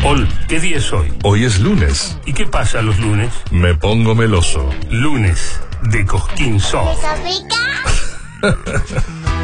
Ol, ¿qué día es hoy? Hoy es lunes. ¿Y qué pasa los lunes? Me pongo meloso. Lunes de Cosquín Soft. ¿Eso pica?